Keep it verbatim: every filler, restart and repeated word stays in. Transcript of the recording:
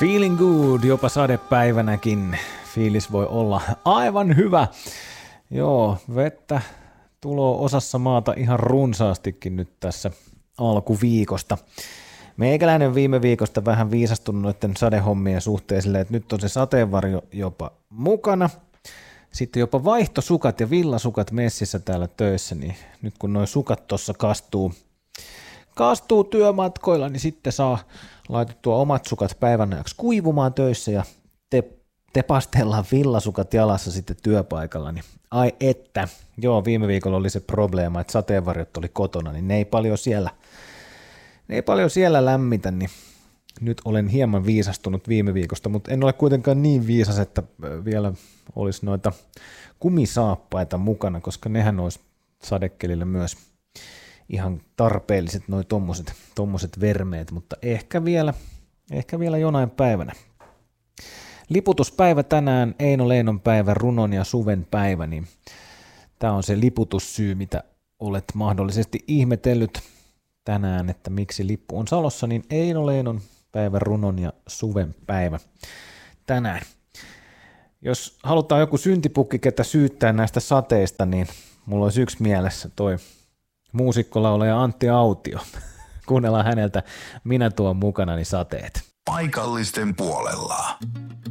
Feeling good, jopa sadepäivänäkin. Fiilis voi olla aivan hyvä. Joo, vettä tuloo osassa maata ihan runsaastikin nyt tässä alkuviikosta. Meikäläinen viime viikosta vähän viisastunut noiden sadehommien suhteen silleen, että nyt on se sateenvarjo jopa mukana. Sitten jopa vaihtosukat ja villasukat messissä täällä töissä, niin nyt kun noi sukat tuossa kastuu, kastuu työmatkoilla, niin sitten saa laitettua omat sukat päivän ajaksi kuivumaan töissä ja te, tepastellaan villasukat jalassa sitten työpaikalla. Niin ai että, joo, viime viikolla oli se probleema, että sateenvarjot oli kotona, niin ne ei paljon siellä, ne ei paljon siellä lämmitä, niin nyt olen hieman viisastunut viime viikosta, mutta en ole kuitenkaan niin viisas, että vielä olisi noita kumisaappaita mukana, koska nehän olisi sadekelille myös ihan tarpeelliset noi tommoset, tommoset vermeet, mutta ehkä vielä, ehkä vielä jonain päivänä. Liputuspäivä tänään, Eino Leinon päivä, runon ja suven päivä, niin tämä on se liputussyy, mitä olet mahdollisesti ihmetellyt tänään, että miksi lippu on Salossa, niin Eino Leinon päivä, runon ja suven päivä tänään. Jos halutaan joku syntipukki, ketä syyttää näistä sateista, niin mulla olisi yksi mielessä toi muusikkolaulaja Antti Autio. Kuunnellaan häneltä Minä tuon mukanani sateet. Paikallisten puolella.